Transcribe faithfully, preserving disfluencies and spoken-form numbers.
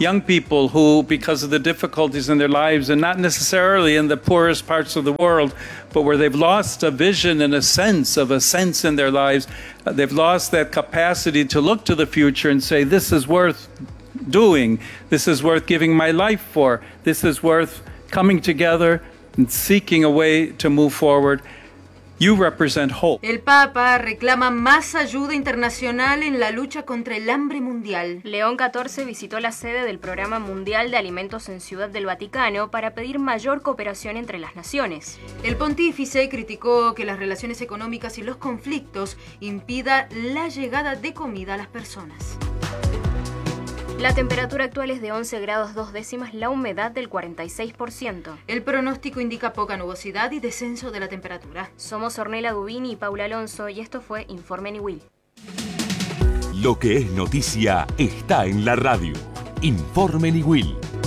young people who, because of the difficulties in their lives, and not necessarily in the poorest parts of the world, but where they've lost a vision and a sense of a sense in their lives, uh, they've lost that capacity to look to the future and say, this is worth doing, this is worth giving my life for, this is worth coming together and seeking a way to move forward. You represent hope. El Papa reclama más ayuda internacional en la lucha contra el hambre mundial. León catorce visitó la sede del Programa Mundial de Alimentos en Ciudad del Vaticano para pedir mayor cooperación entre las naciones. El pontífice criticó que las relaciones económicas y los conflictos impidan la llegada de comida a las personas. La temperatura actual es de once grados dos décimas, la humedad del cuarenta y seis por ciento. El pronóstico indica poca nubosidad y descenso de la temperatura. Somos Ornella Dubini y Paula Alonso y esto fue Informe Niwil. Lo que es noticia está en la radio. Informe Niwil.